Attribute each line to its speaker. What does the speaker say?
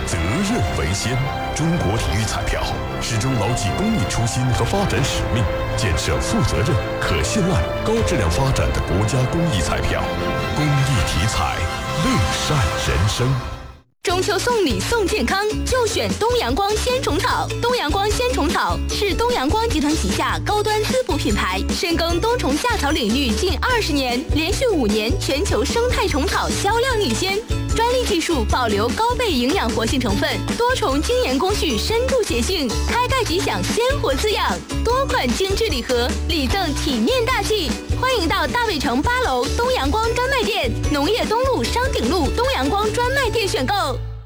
Speaker 1: 责任为先。中国体育彩票始终牢记公益初心和发展使命，建设负责任、可信赖、高质量发展的国家公益彩票。公益体彩，乐善人生。
Speaker 2: 中秋送礼送健康，就选东阳光鲜虫草。东阳光鲜虫草是东阳光集团旗下高端滋补品牌，深耕冬虫夏草领域近20年，连续5年全球生态虫草销量领先。专利技术保留高倍营养活性成分，多重精研工序深度协性，开盖即享鲜活滋养。多款精致礼盒，礼赠体面大气。欢迎到大卫城8楼东阳光专卖店、农业东路商鼎路东阳光专卖店选购。